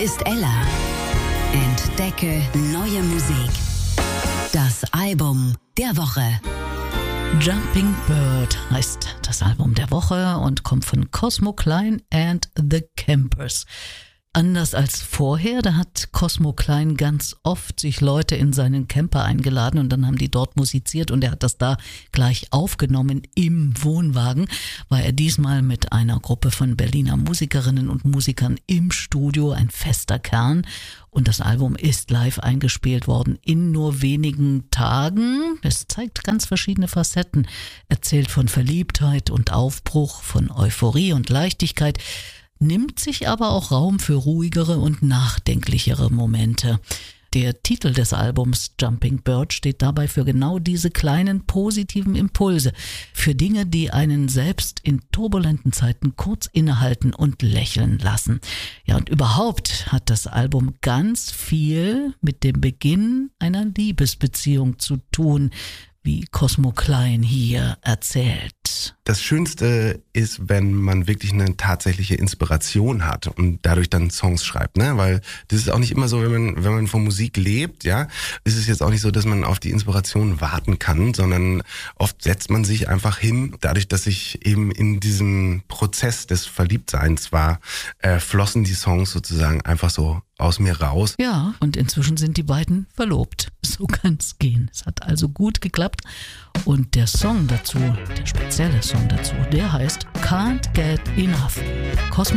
ist Ella. Entdecke neue Musik. Das Album der Woche. Jumping Bird heißt das Album der Woche und kommt von Cosmo Klein and the Campers. Anders als vorher, da hat Cosmo Klein ganz oft sich Leute in seinen Camper eingeladen und dann haben die dort musiziert und er hat das da gleich aufgenommen im Wohnwagen, war er diesmal mit einer Gruppe von Berliner Musikerinnen und Musikern im Studio, ein fester Kern, und das Album ist live eingespielt worden in nur wenigen Tagen. Es zeigt ganz verschiedene Facetten, erzählt von Verliebtheit und Aufbruch, von Euphorie und Leichtigkeit, nimmt sich aber auch Raum für ruhigere und nachdenklichere Momente. Der Titel des Albums Jumping Bird steht dabei für genau diese kleinen positiven Impulse, für Dinge, die einen selbst in turbulenten Zeiten kurz innehalten und lächeln lassen. Ja, und überhaupt hat das Album ganz viel mit dem Beginn einer Liebesbeziehung zu tun, wie Cosmo Klein hier erzählt. Das Schönste ist, wenn man wirklich eine tatsächliche Inspiration hat und dadurch dann Songs schreibt, ne? Weil das ist auch nicht immer so, wenn man von Musik lebt, ja, ist es jetzt auch nicht so, dass man auf die Inspiration warten kann, sondern oft setzt man sich einfach hin. Dadurch, dass ich eben in diesem Prozess des Verliebtseins war, flossen die Songs sozusagen einfach so aus mir raus. Ja, und inzwischen sind die beiden verlobt. So kann's gehen. Es hat also gut geklappt. Und der Song dazu, der spezielle Song dazu, der heißt Can't Get Enough. Cosmo